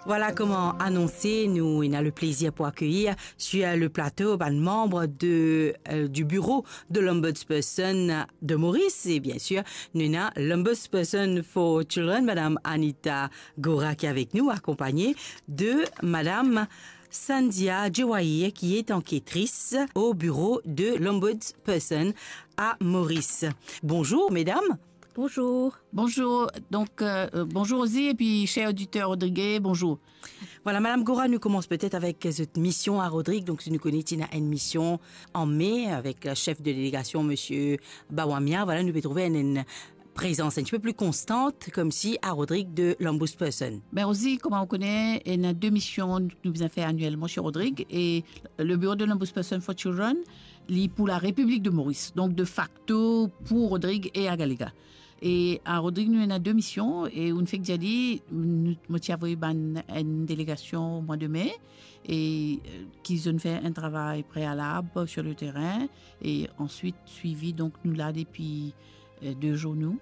Voilà comment annoncer, nous, on a le plaisir pour accueillir sur le plateau un membre du bureau de l'Ombudsperson de Maurice et bien sûr, nous avons l'Ombudsperson for Children, Madame Anita Gora qui est avec nous, accompagnée de Madame Sandia Djewaye qui est enquêtrice au bureau de l'Ombudsperson à Maurice. Bonjour mesdames. Bonjour. Bonjour. Donc, bonjour aussi, et puis, cher auditeur Rodriguez, bonjour. Voilà, Madame Gora, nous commençons peut-être avec cette mission à Rodrigue. Donc, si nous connaissons une mission en mai avec le chef de délégation, Monsieur Bawamia. Voilà, nous pouvons trouver une présence un petit peu plus constante, comme si à Rodrigue de l'Ombudsperson. Ben aussi, comme on connaît, il y a 2 missions que nous avons fait annuellement chez Rodrigue et le bureau de l'Ombudsperson for Children, pour la République de Maurice. Donc, de facto, pour Rodrigue et à Galega. Et à Rodrigue, nous avons 2 missions. Et une fois que j'ai dit, nous avons une délégation au mois de mai et qui ont fait un travail préalable sur le terrain. Et ensuite, suivi, donc, nous là depuis 2 jours, nous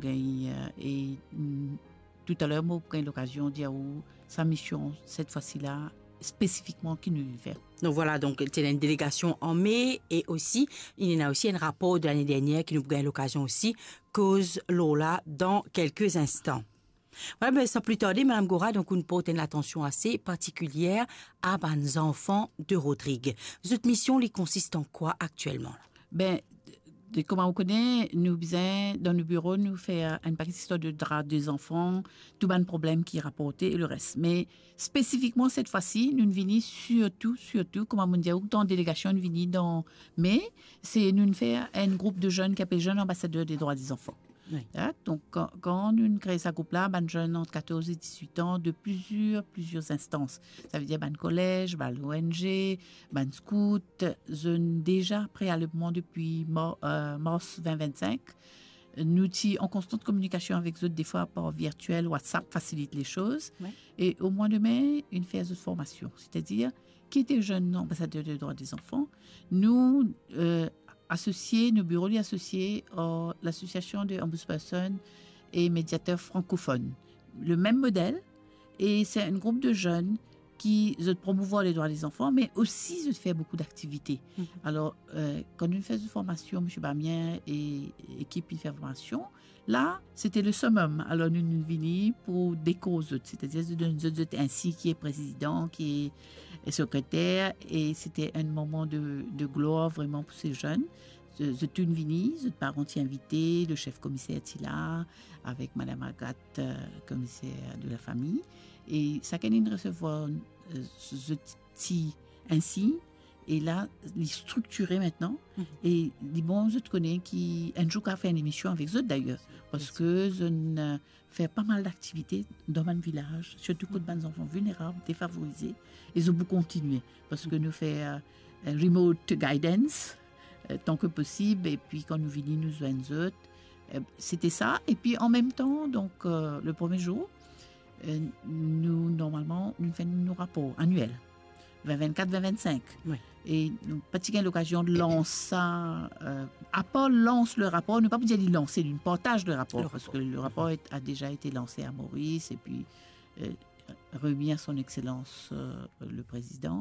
et tout à l'heure, moi, j'ai eu l'occasion de dire où sa mission, cette fois-ci-là, spécifiquement qui nous fait. Donc voilà, donc c'est une délégation en mai et aussi, il y en a aussi un rapport de l'année dernière qui nous a eu l'occasion aussi, cause Lola dans quelques instants. Voilà, mais sans plus tarder, Madame Gora, donc on porte une attention assez particulière à les enfants de Rodrigue. Cette mission, les consiste en quoi actuellement? Ben, comme on connaît, nous faisons dans le bureau, nous faisons une petite histoire de draps des enfants, tout un problème qui est rapporté et le reste. Mais spécifiquement cette fois-ci, nous venons surtout, comme on dit, dans la délégation, nous venons dans, mais c'est nous faisons un groupe de jeunes qui appelle Jeunes Ambassadeurs des droits des enfants. Oui. Donc, quand nous créons ce groupe-là, ben jeunes entre 14 et 18 ans de plusieurs instances. Ça veut dire ben collège, ben l'ONG, ben scout, jeunes déjà préalablement depuis mars 2025. Nous sommes en constante communication avec eux, des fois par virtuel, WhatsApp facilite les choses. Oui. Et au mois de mai, une phase de formation, c'est-à-dire qui était jeune ambassadeur des droits des enfants. Nous associés, nos bureaux associés à l'association des ombudsperson et médiateurs francophones. Le même modèle, et c'est un groupe de jeunes qui veulent promouvoir les droits des enfants, mais aussi veulent faire beaucoup d'activités. Mm-hmm. Alors, quand nous faisons une formation, M. Bamien et l'équipe de formation, là, c'était le summum. Alors, nous venons pour des causes, c'est-à-dire ainsi qui est président, qui est secrétaire, et c'était un moment de gloire vraiment pour ces jeunes. Je suis venu, je parents invités, le chef commissaire est là, avec Madame Agathe, commissaire de la famille. Et chacun recevoir ce petit ainsi. Et là, il est structuré maintenant. Mm-hmm. Et les bons, je te connais, qui un jour a fait une émission avec eux d'ailleurs, parce que je fais pas mal d'activités dans mon village, surtout pour des enfants vulnérables, défavorisés. Et je vais continuer, parce que nous faisons remote guidance, tant que possible, et puis quand nous venons, nous joignons c'était ça. Et puis en même temps, donc le premier jour, nous, normalement, nous faisons nos rapports annuels. 2024-2025. Oui. Et nous n'avons pas l'occasion de lancer Apple lance le rapport, nous ne pouvons pas dire lancer, nous partage le rapport, parce que le rapport a déjà été lancé à Maurice et puis remis à son Excellence le Président.